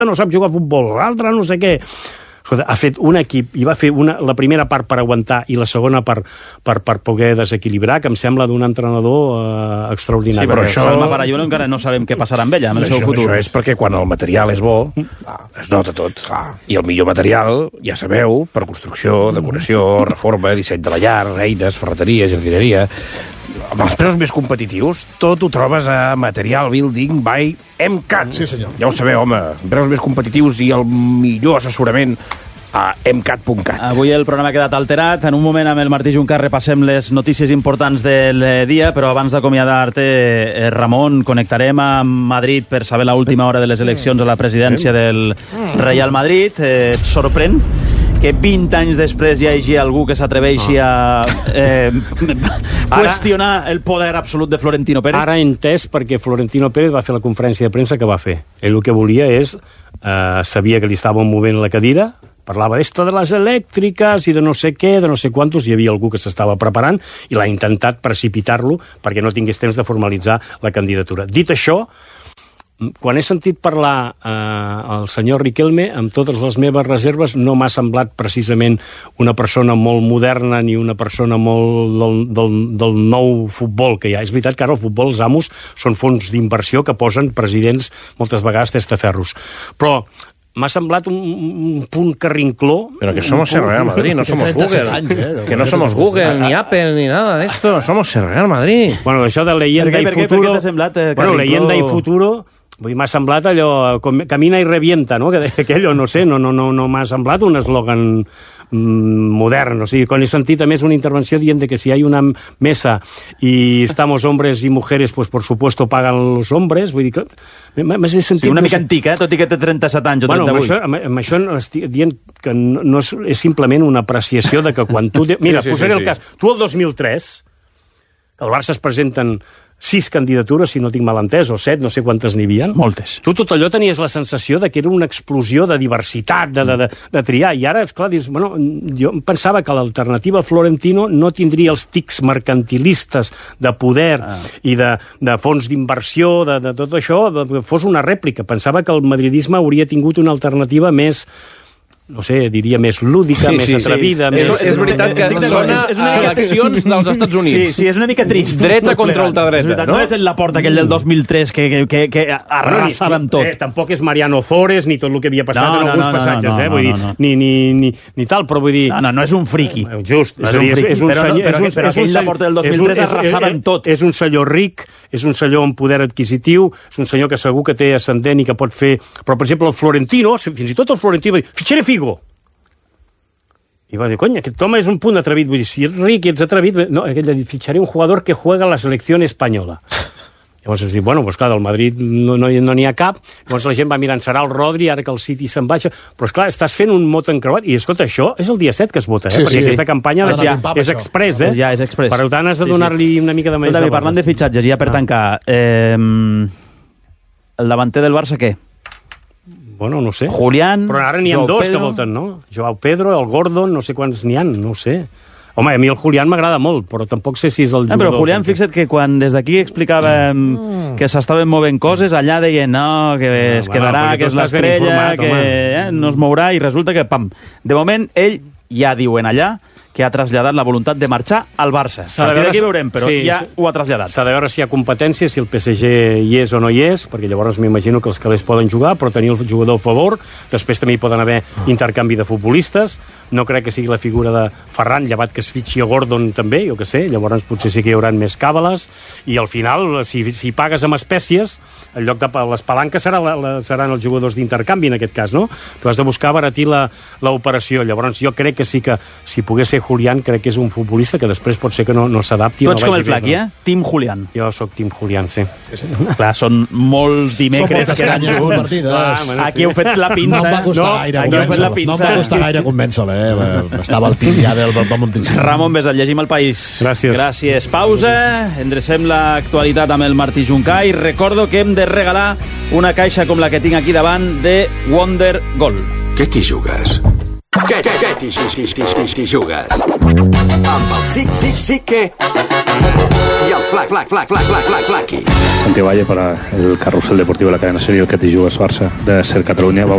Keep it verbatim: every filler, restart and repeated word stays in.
no sap jugar a futbol, l'altre no sé què. Escolta, ha fet un equip i va fer una, la primera part per aguantar i la segona per, per, per poder desequilibrar, que em sembla d'un entrenador eh, extraordinari. Sí, però això... Salma Parayuelo encara no sabem què passarà amb ella, amb el això, seu futur. Això és perquè quan el material és bo, es nota tot. I el millor material, ja sabeu, per construcció, decoració, reforma, disseny de la llar, eines, ferreteria, jardineria... Amb els preus més competitius, tot ho trobes a Material Building by MCAT. Sí, senyor. Ja ho sabeu, home, preus més competitius i el millor assessorament a emcat punt cat. Avui el programa ha quedat alterat. En un moment amb el Martí Juncar repassem les notícies importants del dia, però abans d'acomiadar-te, eh, Ramon, connectarem a Madrid per saber l'última hora de les eleccions a la presidència del Real Madrid. Eh, et sorprèn que vint anys després hi hagi algú que s'atreveixi a eh, qüestionar el poder absolut de Florentino Pérez? Ara he entès perquè Florentino Pérez va fer la conferència de premsa que va fer. Ell el que volia és, eh, sabia que li estava movent la cadira, parlava d'esto de les elèctriques i de no sé què, de no sé quantos, hi havia algú que s'estava preparant i l'ha intentat precipitar-lo perquè no tingués temps de formalitzar la candidatura. Dit això, quan he sentit parlar eh, el senyor Riquelme, amb totes les meves reserves, no m'ha semblat precisament una persona molt moderna ni una persona molt del, del, del nou futbol que hi ha. És veritat que ara el futbol, els amos, són fons d'inversió que posen presidents moltes vegades testaferros. Però m'ha semblat un, un punt carrincló. Pero que somos el Real Madrid, no somos Google. Anys, eh? Que no somos Google, ni Apple, ni nada de esto. Somos el Real Madrid. Bueno, això de leyenda per què, i per què, futuro... per què t'ha semblat, eh, bueno, carrincló? leyenda i futuro... Vull dir, m'ha semblat allò, com, camina i revienta, no? Que deia aquello, no sé, no, no, no, no m'ha semblat un eslògan mm, modern. O sigui, quan he sentit a més una intervenció dient que si hi ha una mesa i estamos hombres y mujeres, pues por supuesto pagan los hombres, vull dir que... M'he sentit... Sí, una mica antic, eh? Tot i que té trenta-set anys o bueno, trenta-vuit. Amb això, amb això no estic dient que no, no és, és simplement una apreciació de que quan tu... De... Mira, sí, sí, posaré sí, el cas. Tu el dos mil tres, el Barça es presenten sis candidatures, si no tinc mal entès, o set, no sé quantes n'hi havia. Moltes. Tu tot allò tenies la sensació de que era una explosió de diversitat, de, de, de, de triar, i ara, esclar, dius, bueno, jo pensava que l'alternativa Florentino no tindria els tics mercantilistes de poder ah. i de, de fons d'inversió, de, de tot això, que fos una rèplica. Pensava que el madridisme hauria tingut una alternativa més... no sé, diria més lúdica, sí, més sí, atrevida... Sí. Més... És, és veritat que és, sona és, és una a mica... eleccions dels Estats Units. Sí, sí, és una mica trist. Dreta contra ultradreta, és veritat, no? No és el Laporta aquell del dos mil tres que, que, que, que arrasava amb tot. Eh, tampoc és Mariano Zores ni tot el que havia passat No, en no, alguns no, no, passatges, no, eh? no, Vull no, dir, no. ni, ni, ni, ni tal, però vull dir... No, no, no és un friqui. Just, no és un friqui, és un però, senyor, però, és un, però és un aquell Laporta del dos mil tres arrasava amb tot. És un senyor ric, és un senyor amb poder adquisitiu, és un senyor que segur que té ascendent i que pot fer... Però, per exemple, el Florentino, fins i tot el Florentino, va dir, fitxaré Figo. I va dir, coño, aquest home és un punt atrevit. Vull dir, si ets ric i ets atrevit... No, ell ha dit, fitxaré un jugador que juega a la selecció espanyola. Llavors es diu, bueno, pues clar, del Madrid no n'hi no, no ha cap. Llavors la gent va mirant, serà el Rodri, ara que el City se'n baixa. Però esclar, estàs fent un mot encreuat. I escolta, això és el dia set que es vota, eh? Sí, Perquè sí, aquesta sí. campanya Ara ja, pim-pam, és això. express, eh? Ja, és express. Per tant, has de Sí, donar-li sí. una mica de més... Escolta, parlant de fitxatges, ja per Ah. tancar, eh, el davanter del Barça, què? Bueno, no sé. Julián, Però ara n'hi ha Joao dos Pedro. que voten, no? Joao Pedro, el Gordon, no sé quants n'hi ha, no sé. Home, a mi el Julián m'agrada molt, però tampoc sé si és el Ah, jugador... però Julián, fixa't que quan des d'aquí explicàvem mm. que s'estaven movent coses, allà deien no, que Ah, es bueno, quedarà, perquè que tu és estàs ben l'estrella, informat, que home. eh, no es mourà, i resulta que, pam, de moment, ell ja diuen allà que ha traslladat la voluntat de marxar al Barça. A partir d'aquí veurem, però sí, ja sí. ho ha traslladat. S'ha de veure si hi ha competència, si el P S G hi és o no hi és, perquè llavors m'imagino que els calés poden jugar, però tenir el jugador a favor, després també hi poden haver intercanvi de futbolistes, no crec que sigui la figura de Ferran, llevat que es fitxi a Gordon també, jo que sé, llavors potser sí que hi haurà més càbales, i al final, si, si pagues amb espècies, en lloc de les palanques serà la, la, seran els jugadors d'intercanvi en aquest cas, no? Tu has de buscar abaratir l'operació, llavors jo crec que sí que, si pogués ser Julián, crec que és un futbolista que després pot ser que no, no s'adapti. Tu ets no com el vagi bé, Flaqui, no? eh? Team Julián. Jo sóc Team Julián, sí. Sí, sí. Clar, són molts Són dimecres moltes que eren canyes junts. compartides. Ah, bueno, Aquí heu fet la pinça. No em va costar no, gaire aquí heu fet la convèncer-la. pinça. No em va costar gaire convèncer-la, eh? Estava al tip ja del bon principi. Ramon Besat, llegim el País. Gràcies. Gràcies. Pausa, endrecem l'actualitat amb el Martí Juncar i recordo que hem de regalar una caixa com la que tinc aquí davant de Wonder Gold. Què t'hi jugues? Què, què, què t'hi t'hi jugues? Amb el Sic, Sic, Sic, què? I el Flac, Flac, Flac, Flac, Flac, Flac, Flaqui. Santiago Valle para el Carrusel Deportivo de la cadena Serio, que te jugues Barça de Ser Catalunya.